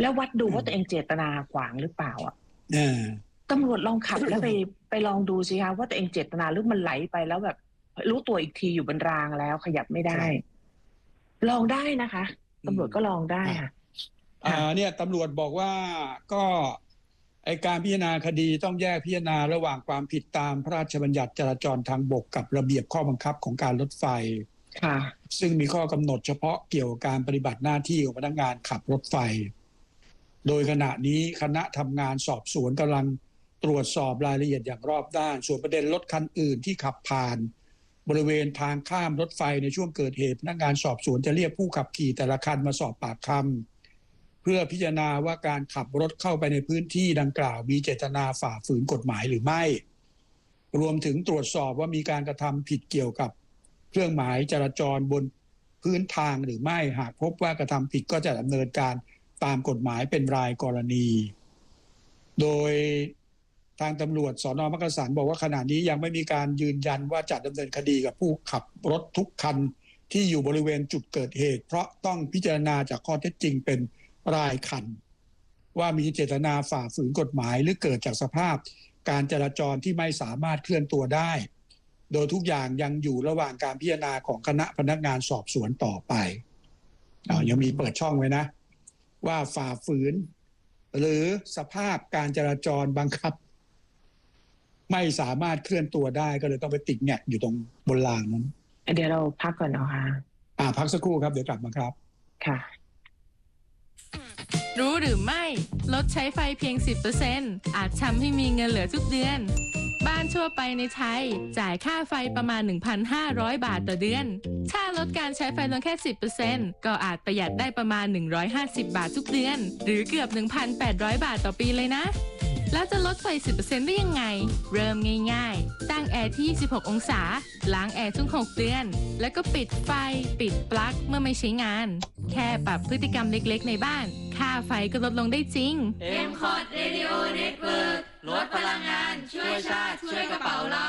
แล้ววัดดูว่าตัวเองเจตนาขวางหรือเปล่าอ่ะตำรวจลองขับแล้วไปลองดูสิคะว่าตัวเองเจตนาหรือมันไหลไปแล้วแบบรู้ตัวอีกทีอยู่บนรางแล้วขยับไม่ได้ลองได้นะคะตำรวจก็ลองได้ค่ะเนี่ยตำรวจบอกว่าก็ไอการพิจารณาคดีต้องแยกพิจารณาระหว่างความผิดตามพระราชบัญญัติจราจรทางบกกับระเบียบข้อบังคับของการรถไฟซึ่งมีข้อกำหนดเฉพาะเกี่ยวกับการปฏิบัติหน้าที่ของพนักงานขับรถไฟโดยขณะนี้คณะทำงานสอบสวนกำลังตรวจสอบรายละเอียดอย่างรอบด้านส่วนประเด็นรถคันอื่นที่ขับผ่านบริเวณทางข้ามรถไฟในช่วงเกิดเหตุพนักงานสอบสวนจะเรียกผู้ขับขี่แต่ละคันมาสอบปากคำเพื่อพิจารณาว่าการขับรถเข้าไปในพื้นที่ดังกล่าวมีเจตนาฝ่าฝืนกฎหมายหรือไม่รวมถึงตรวจสอบว่ามีการกระทำผิดเกี่ยวกับเครื่องหมายจราจรบนพื้นทางหรือไม่หากพบว่ากระทำผิดก็จะดำเนินการตามกฎหมายเป็นรายกรณีโดยทางตำรวจสน.มักกะสันบอกว่าขณะนี้ยังไม่มีการยืนยันว่าจะดำเนินคดีกับผู้ขับรถทุกคันที่อยู่บริเวณจุดเกิดเหตุเพราะต้องพิจารณาจากข้อเท็จจริงเป็นรายคันว่ามีเจตนาฝ่าฝืนกฎหมายหรือเกิดจากสภาพการจราจรที่ไม่สามารถเคลื่อนตัวได้โดยทุกอย่างยังอยู่ระหว่างการพิจารณาของคณะพนักงานสอบสวนต่อไปยังมีเปิดช่องไว้นะว่าฝ่าฝืนหรือสภาพการจราจรบังคับไม่สามารถเคลื่อนตัวได้ก็เลยต้องไปติดแงกอยู่ตรงบนรางนั้นเดี๋ยวเราพักก่อนนะคะพักสักครู่ครับเดี๋ยวกลับมาครับค่ะรู้หรือไม่ลดใช้ไฟเพียง 10% อาจทำให้มีเงินเหลือทุกเดือนบ้านทั่วไปในไทยจ่ายค่าไฟประมาณ 1,500 บาทต่อเดือนถ้าลดการใช้ไฟลงแค่ 10% ก็อาจประหยัดได้ประมาณ150 บาททุกเดือนหรือเกือบ 1,800 บาทต่อปีเลยนะแล้วจะลดไฟ 10% ได้ยังไงเริ่มง่ายๆตั้งแอร์ที่26องศาล้างแอร์ทุก6เดือนแล้วก็ปิดไฟปิดปลั๊กเมื่อไม่ใช้งานแค่ปรับพฤติกรรมเล็กๆในบ้านค่าไฟก็ลดลงได้จริง M-Cot Radio Network ลดพลังงานช่วยชาติช่วยกระเป๋าเรา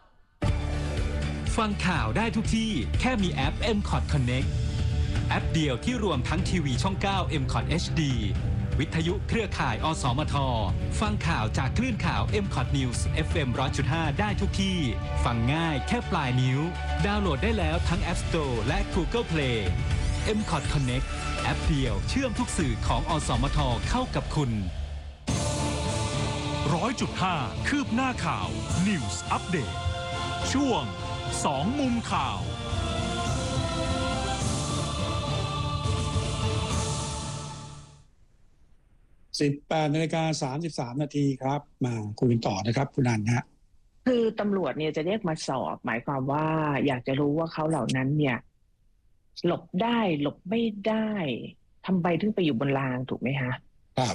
ฟังข่าวได้ทุกที่แค่มีแอป M-Cot Connect แอปเดียวที่รวมทั้งทีวีช่อง 9 M-Cot HD วิทยุเครือข่ายอสมทฟังข่าวจากคลื่นข่าว M-Cot News FM 100.5 ได้ทุกที่ฟังง่ายแค่ปลายนิ้วดาวน์โหลดได้แล้วทั้ง App Store และ Google Play M-Cot Connect แอปเดียวเชื่อมทุกสื่อของอสมทเข้ากับคุณ 100.5 คืบหน้าข่าว News Update ช่วง2มุมข่าว 18:33 นาทีครับมาคุยกันต่อนะครับคุณนันฮะคือตำรวจเนี่ยจะเรียกมาสอบหมายความว่าอยากจะรู้ว่าเขาเหล่านั้นเนี่ยหลบได้หลบไม่ได้ทำไมถึงไปอยู่บนรางถูกไหมคะครับ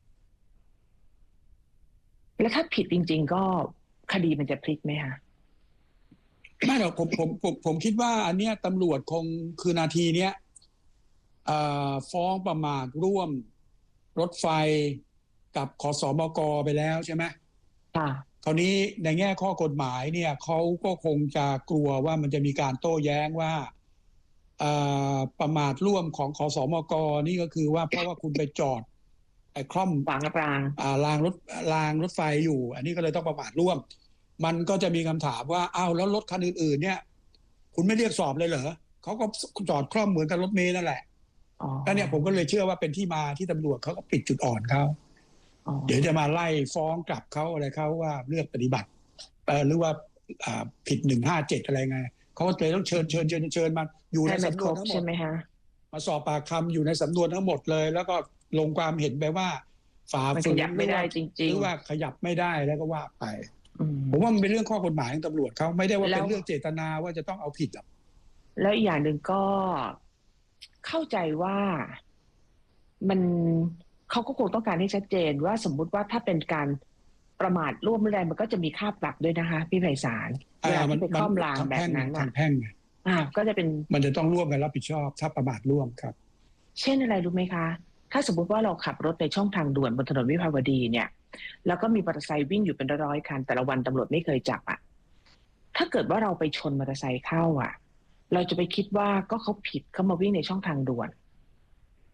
แล้วถ้าผิดจริงๆก็คดีมันจะพลิกไหมคะไม่หรอกผมคิดว่าอันเนี้ยตำรวจคงคือนาทีเนี้ยฟ้องประมาทร่วมรถไฟกับขสมกไปแล้วใช่ไหมคราวนี้ในแง่ข้อกฎหมายเนี่ยเขาก็คงจะกลัวว่ามันจะมีการโต้แย้งว่าประมาทร่วมของขสมกนี่ก็คือว่าเพราะว่าคุณไปจอดไอ้คล่อมขวางรางรถไฟอยู่อันนี้ก็เลยต้องประมาทร่วมมันก็จะมีคำถามว่าอ้าวแล้วรถคันอื่นๆเนี่ยคุณไม่เรียกสอบเลยเหรอเขาก็จอดคล่อมเหมือนกับรถเมล์นั่นแหละแล้วเนี่ยผมก็เลยเชื่อว่าเป็นที่มาที่ตำรวจเขาก็ปิดจุดอ่อนเขาเดี๋ยวจะมาไล่ฟ้องกลับเขาอะไรเขาว่าเลือกปฏิบัติหรือว่าผิด157อะไรไงเขาก็เลยต้องเชิญมาอยู่ในสำนวนทั้งหมดใช่ไหมฮะมาสอบปากคำอยู่ในสำนวนทั้งหมดเลยแล้วก็ลงความเห็นไปว่าฝ่าฝืนไม่ได้จริงๆหรือว่าขยับไม่ได้แล้วก็ว่าไปผมว่ามันเป็นเรื่องข้อกฎหมายของตำรวจเขาไม่ได้ว่าเป็นเรื่องเจตนาว่าจะต้องเอาผิดหรอกแล้วอีกอย่างหนึ่งก็เข้าใจว่ามันเขาก็คงต้องการให้ชัดเจนว่าสมมุติว่าถ้าเป็นการประมาทร่วมแรงมันก็จะมีค่าปรับด้วยนะคะพี่ไพศาลเวลาที่ไปคล่อมรางแบบนั้นทางแพ่งก็จะเป็นมันจะต้องร่วมกันรับผิดชอบถ้าประมาทร่วมครับเช่นอะไรรู้ไหมคะถ้าสมมุติว่าเราขับรถในช่องทางด่วนบนถนนวิภาวดีเนี่ยแล้วก็มีมอเตอร์ไซค์วิ่งอยู่เป็นร้อยคันแต่ละวันตำรวจไม่เคยจับถ้าเกิดว่าเราไปชนมอเตอร์ไซค์เข้าเราจะไปคิดว่าก็เขาผิดเขามาวิ่งในช่องทางด่วน